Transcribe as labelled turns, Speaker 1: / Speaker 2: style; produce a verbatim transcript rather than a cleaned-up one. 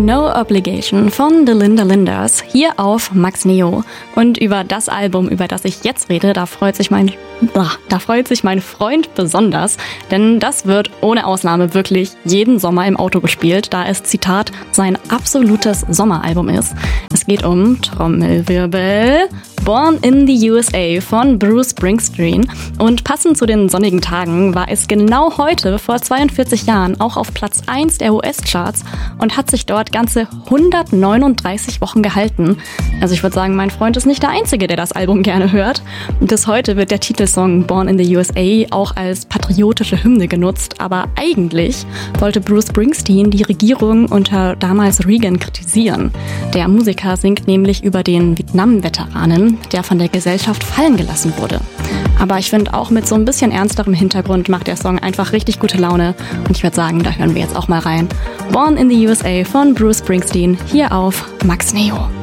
Speaker 1: No Obligation von The Linda Linders hier auf Max Neo. Und über das Album, über das ich jetzt rede, da freut sich mein, da freut sich mein Freund besonders, denn das wird ohne Ausnahme wirklich jeden Sommer im Auto gespielt, da es, Zitat, sein absolutes Sommeralbum ist. Es geht um Trommelwirbel, Born in the U S A von Bruce Springsteen. Und passend zu den sonnigen Tagen war es genau heute vor zweiundvierzig Jahren auch auf Platz eins der U S-Charts und hat sich dort ganze hundertneununddreißig Wochen gehalten. Also ich würde sagen, mein Freund ist nicht der Einzige, der das Album gerne hört. Bis heute wird der Titelsong Born in the U S A auch als patriotische Hymne genutzt, aber eigentlich wollte Bruce Springsteen die Regierung unter damals Reagan kritisieren. Der Musiker singt nämlich über den Vietnam-Veteranen, der von der Gesellschaft fallen gelassen wurde. Aber ich finde, auch mit so ein bisschen ernsterem Hintergrund macht der Song einfach richtig gute Laune. Und ich würde sagen, da hören wir jetzt auch mal rein. Born in the U S A von Bruce Springsteen hier auf Max Neo.